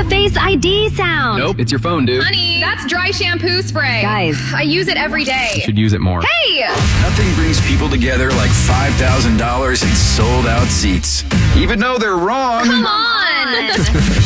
Face ID sound. Nope, it's your phone, dude. Honey, that's dry shampoo spray. Guys. I use it every You day. should use it more. Hey! Nothing brings people together like $5,000 in sold-out seats. Even though they're wrong. Come on!